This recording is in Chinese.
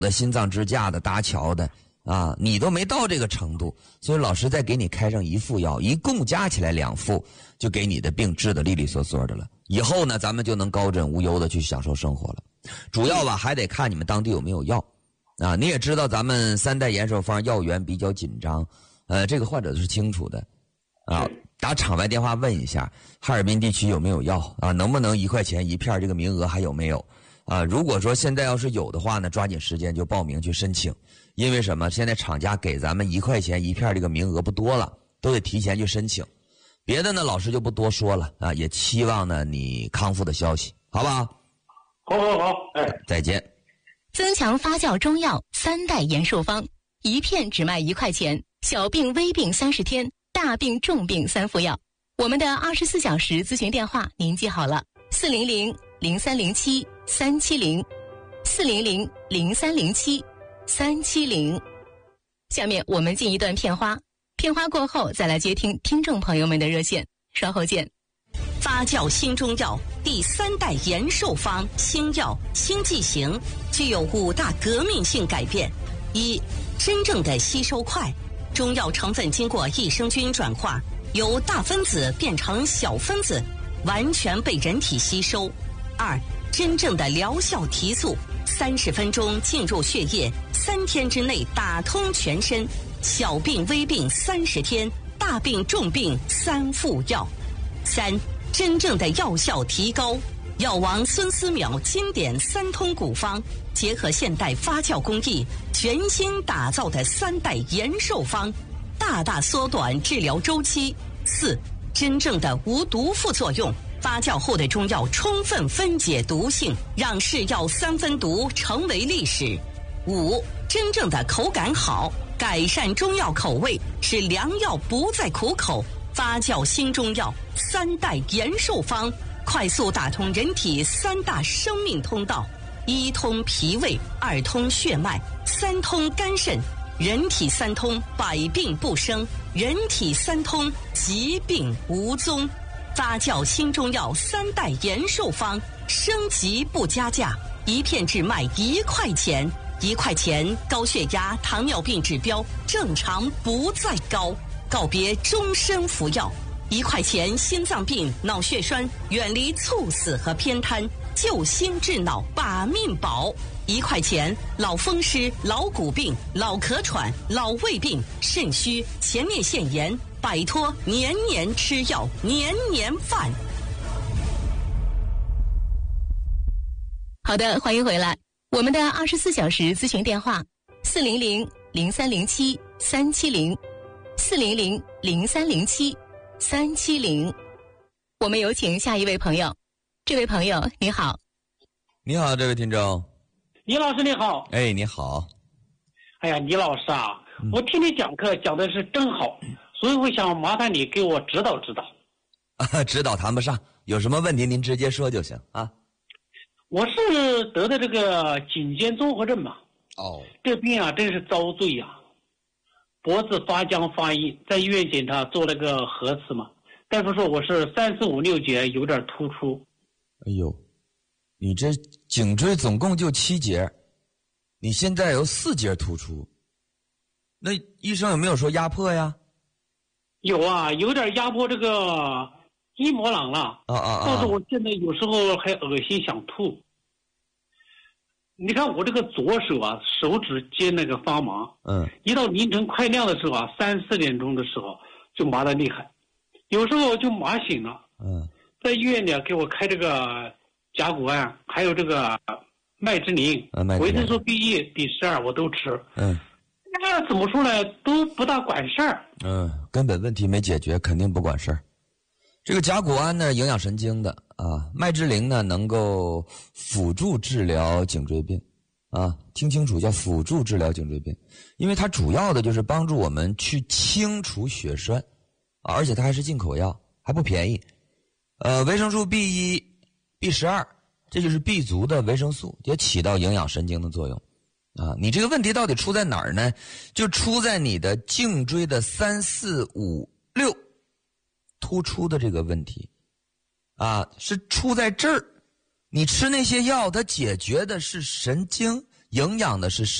的心脏支架的搭桥的啊，你都没到这个程度，所以老师再给你开上1副药，一共加起来2副，就给你的病治得利利索索的了。以后呢，咱们就能高枕无忧的去享受生活了。主要吧，还得看你们当地有没有药啊。你也知道咱们3代延寿方药源比较紧张，这个患者是清楚的啊。打场外电话问一下，哈尔滨地区有没有药啊？能不能1块钱1片？这个名额还有没有？啊，如果说现在要是有的话呢，抓紧时间就报名去申请。因为什么？现在厂家给咱们1块钱1片这个名额不多了，都得提前去申请。别的呢，老师就不多说了啊，也期望呢你康复的消息，好不好？ 好， 再见。 增强发酵中药3代延寿方，1片只卖1块钱，小病微病30天，大病重病3副药。我们的24小时咨询电话您记好了：400-0307-370，400-0307-370。下面我们进一段片花，片花过后再来接听听众朋友们的热线，稍后见。 发酵新中药第3代延寿方新药新剂型具有5大革命性改变：一、真正的吸收快，中药成分经过益生菌转化，由大分子变成小分子，完全被人体吸收。2、真正的疗效提速，30分钟进入血液，3天之内打通全身，小病微病30天，大病重病3副药。3、真正的药效提高，药王孙思邈经典3通古方，结合现代发酵工艺，全新打造的3代延寿方，大大缩短治疗周期。4、真正的无毒副作用，发酵后的中药充分分解毒性，让是药3分毒成为历史。5、真正的口感好，改善中药口味，使良药不再苦口。发酵新中药3代延寿方，快速打通人体3大生命通道：1通脾胃，2通血脉，3通肝肾。人体3通，百病不生；人体3通，疾病无踪。发酵新中药3代延寿方，升级不加价，1片只卖1块钱。1块钱，高血压、糖尿病指标正常不再高。告别终身服药，1块钱，心脏病、脑血栓远离猝死和偏瘫，救心治脑把命保。1块钱，老风湿、老骨病、老咳喘、老胃病、肾虚、前列腺炎，摆脱年年吃药、年年犯。 好的，欢迎回来。我们的24小时咨询电话：400-0307-370，400-0307-370。我们有请下一位朋友。这位朋友你好。 你好，这位听众。 倪老师你好。 哎，你好。 哎呀，倪老师啊，我听你讲课讲的是真好，所以我想麻烦你给我指导指导。 指导谈不上，有什么问题您直接说就行啊。 我是得的这个颈肩综合症嘛。 哦。 这病啊真是遭罪啊，脖子发僵发硬，在医院检查做了个核磁嘛，大夫说我是3、4、5、6节有点突出。 哎呦，你这颈椎总共就7节，你现在有4节突出，那医生有没有说压迫呀？ 有啊，有点压迫这个筋膜囊了。但是我现在有时候还恶心想吐。你看我这个左手啊，手指尖那个发麻，一到凌晨快亮的时候啊，3、4点钟的时候就麻得厉害，有时候就麻醒了。在医院里给我开这个甲钴胺，还有这个麦之灵、维生素 B1、B12我都吃。那怎么说呢，都不大管事儿。 根本问题没解决，肯定不管事儿。这个甲钴胺呢，营养神经的啊，麦之灵呢，能够辅助治疗颈椎病啊，听清楚，叫辅助治疗颈椎病，因为它主要的就是帮助我们去清除血栓啊，而且它还是进口药，还不便宜。维生素 B1、B12，这就是 B 族的维生素，也起到营养神经的作用啊。你这个问题到底出在哪儿呢？就出在你的颈椎的3、4、5、6突出的这个问题啊，是出在这儿。你吃那些药，它解决的是神经， 营养的是